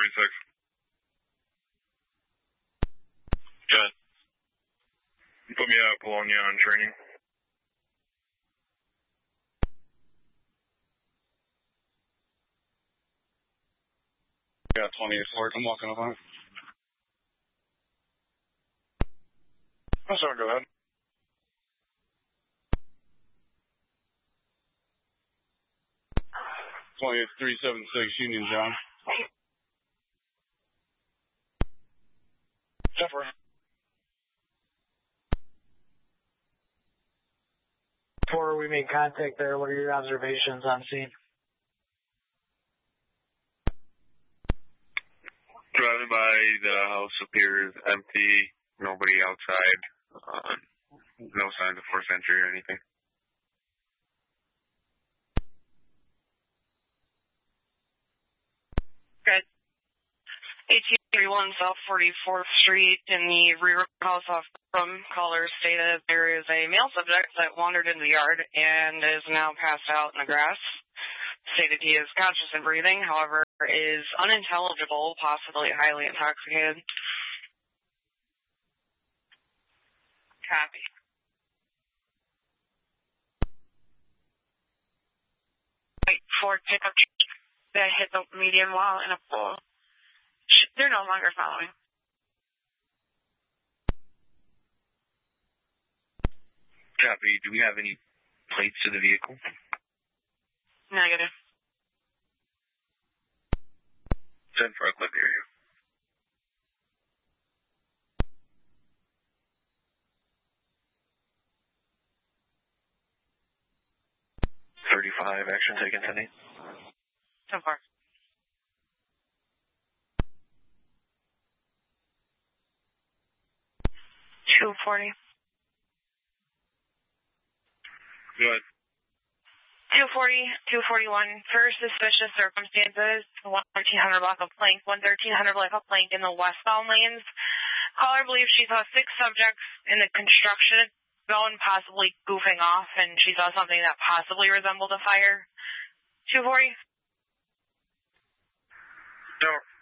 1046. Good. Put me at Bologna on training. Yeah, 28 Ford. I'm walking up on it. Oh, sorry, go ahead. It's 376 Union, John. Jeffrey. Before we made contact there, what are your observations on scene? Driving by the house appears empty, nobody outside, no signs of forced entry or anything. Good. 1831 South 44th Street in the rear house off from caller stated there is a male subject that wandered into the yard and is now passed out in the grass. Stated he is conscious and breathing, however, is unintelligible, possibly highly intoxicated. Copy. Wait for pickup that hit the median wall in a pool. They're no longer following. Copy. Do we have any plates to the vehicle? Negative. Send for a clip area. .35 action taken tonight. So far. .240. Good. 240, 241. For suspicious circumstances, 1300 block of plank, 1300 block of plank in the westbound lanes. Caller believes she saw 6 subjects in the construction zone possibly goofing off, and she saw something that possibly resembled a fire. 240. No.